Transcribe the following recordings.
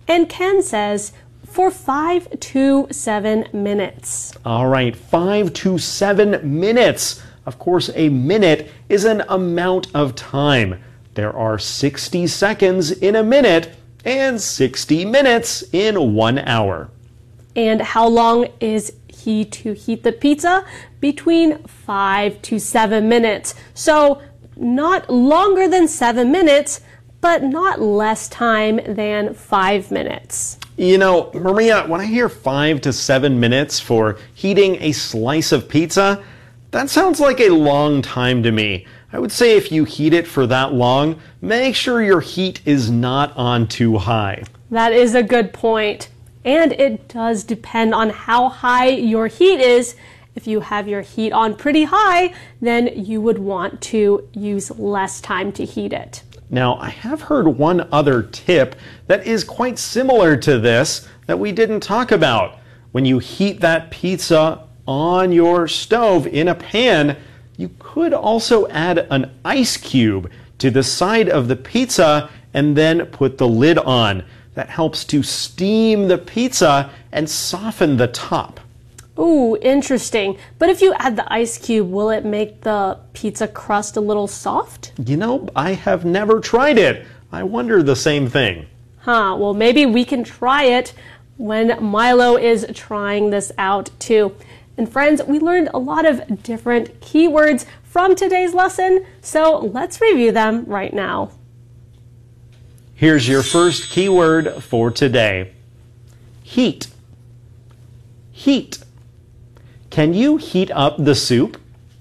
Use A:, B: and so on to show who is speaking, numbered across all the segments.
A: And Ken says for 5 to 7 minutes.
B: All right, 5 to 7 minutes. Of course, a minute is an amount of time. There are 60 seconds in a minute and 60 minutes in 1 hour.
A: And how long is he to heat the pizza? Between 5 to 7 minutes. So not longer than 7 minutes, but not less time than 5 minutes.
B: You know, Maria, when I hear 5 to 7 minutes for heating a slice of pizza, that sounds like a long time to me. I would say if you heat it for that long, make sure your heat is not on too high.
A: That is a good point. And it does depend on how high your heat is. If you have your heat on pretty high, then you would want to use less time to heat it.
B: Now, I have heard one other tip that is quite similar to this that we didn't talk about. When you heat that pizza on your stove in a pan, you could also add an ice cube to the side of the pizza and then put the lid on. That helps to steam the pizza and soften the top.
A: Ooh, interesting. But if you add the ice cube, will it make the pizza crust a little soft?
B: You know, I have never tried it. I wonder the same thing.
A: Well, maybe we can try it when Milo is trying this out too. And friends, we learned a lot of different keywords from today's lesson, so let's review them right now.
B: Here's your first keyword for today. Heat. Heat. Can you heat up the soup?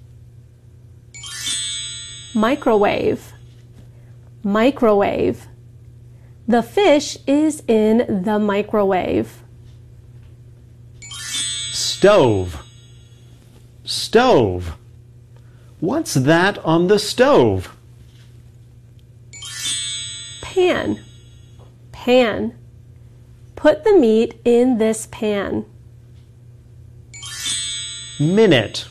A: Microwave. Microwave. The fish is in the microwave.
B: Stove. Stove. What's that on the stove?
A: Pan. Pan. Put the meat in this pan.
B: Minute.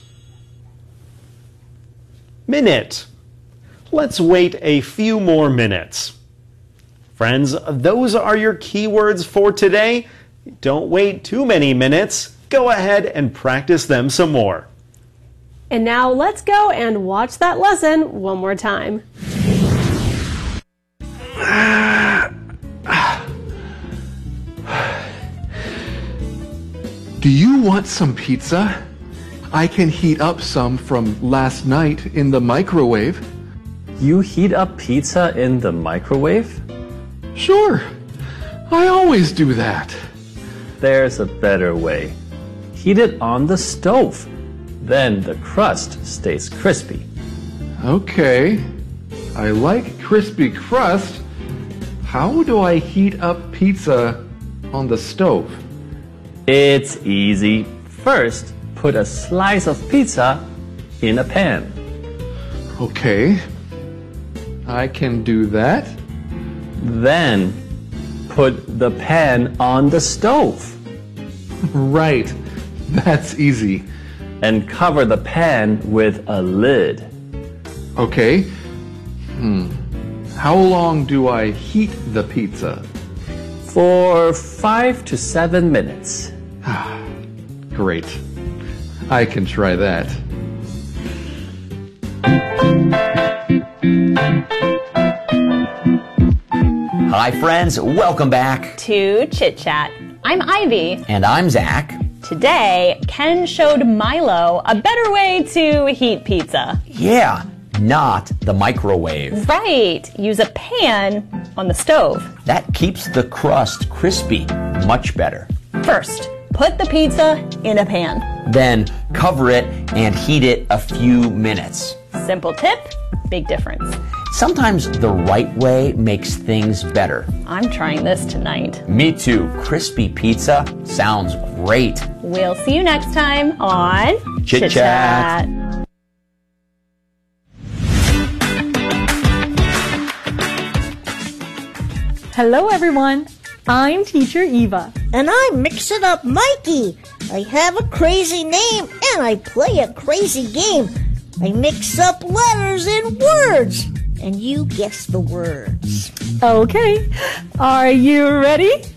B: Minute. Let's wait a few more minutes. Friends, those are your keywords for today. Don't wait too many minutes. Go ahead and practice them some more.
A: And now let's go and watch that lesson one more time.
C: Do you want some pizza? I can heat up some from last night in the microwave.
D: You heat up pizza in the microwave?
C: Sure, I always do that.
D: There's a better way. Heat it on the stove. Then the crust stays crispy.
C: Okay, I like crispy crust. How do I heat up pizza on the stove?
D: It's easy. First, put a slice of pizza in a pan.
C: Okay, I can do that.
D: Then, put the pan on the stove.
C: Right, that's easy.
D: And cover the pan with a lid.
C: Okay, how long do I heat the pizza?
D: For 5 to 7 minutes.
C: Great, I can try that.
E: Hi friends, welcome back
F: to Chit Chat. I'm Ivy.
E: And I'm Zach.
F: Today, Ken showed Milo a better way to heat pizza.
E: Yeah, not the microwave.
F: Right, use a pan on the stove.
E: That keeps the crust crispy much better.
F: First, put the pizza in a pan.
E: Then cover it and heat it a few minutes.
F: Simple tip, big difference.
E: Sometimes the right way makes things better.
F: I'm trying this tonight.
E: Me too. Crispy pizza sounds great.
F: We'll see you next time on
E: Chit Chat.
G: Hello everyone, I'm Teacher Eva.
H: And I'm Mix It Up Mikey. I have a crazy name and I play a crazy game. I mix up letters and words. And you guess the words.
G: Okay, are you ready?